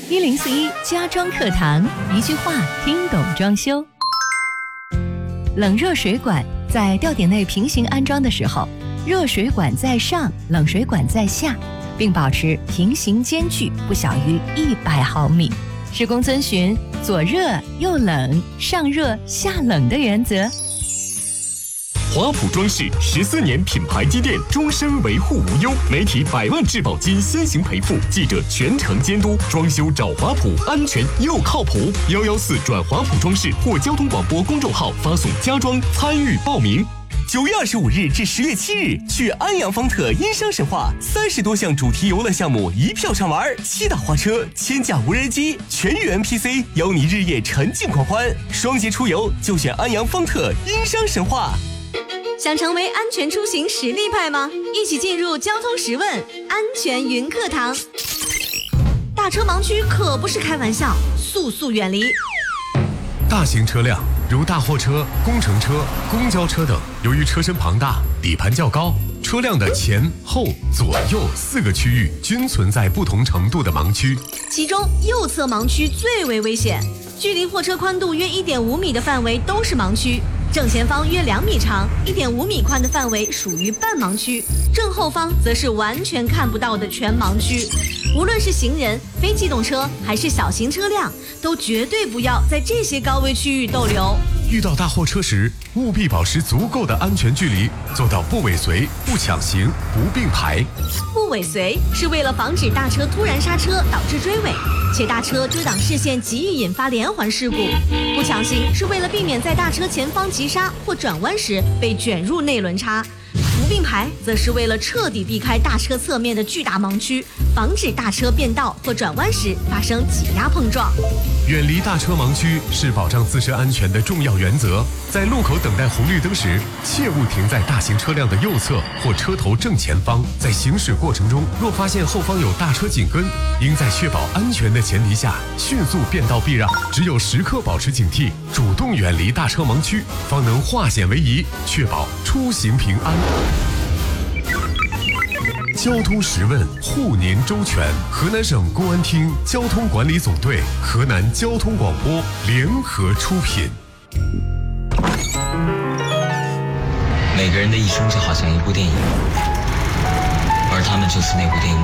1041家装课堂，一句话听懂装修。冷热水管在吊顶内平行安装的时候，热水管在上，冷水管在下，并保持平行间距不小于100毫米，施工遵循左热右冷、上热下冷的原则。 华普装饰14年品牌积淀，终身维护无忧，媒体100万质保金先行赔付，记者全程监督，装修找华普，安全又靠谱。114转华普装饰或交通广播公众号发送家装参与报名。 9月25日至10月7日，去安阳方特因商神话，30多项主题游乐项目一票上玩，7大花车、1000架无人机，全域 NPC， 邀你日夜沉浸狂欢。双节出游就选安阳方特因商神话。 想成为安全出行实力派吗？一起进入交通十问安全云课堂。大车盲区可不是开玩笑，速速远离。 大型车辆如大货车、工程车、公交车等，由于车身庞大、底盘较高，车辆的前后左右4个区域均存在不同程度的盲区， 其中右侧盲区最为危险，距离货车宽度约1.5米的范围都是盲区，正前方约2米长、1.5米宽的范围属于半盲区，正后方则是完全看不到的全盲区。无论是行人、非机动车还是小型车辆，都绝对不要在这些高危区域逗留。 遇到大货车时，务必保持足够的安全距离，做到不尾随、不抢行、不并排。 不尾随是为了防止大车突然刹车导致追尾，且大车遮挡视线极易引发连环事故。不抢行是为了避免在大车前方急刹或转弯时被卷入内轮差。不并排则是为了彻底避开大车侧面的巨大盲区，防止大车变道或转弯时发生挤压碰撞。 远离大车盲区是保障自身安全的重要原则。在路口等待红绿灯时，切勿停在大型车辆的右侧或车头正前方。在行驶过程中，若发现后方有大车紧跟，应在确保安全的前提下迅速变道避让。只有时刻保持警惕，主动远离大车盲区，方能化险为夷，确保出行平安。交通十问护您周全，河南省公安厅交通管理总队、河南交通广播联合出品。 每个人的一生就好像一部电影，而他们就是那部电影。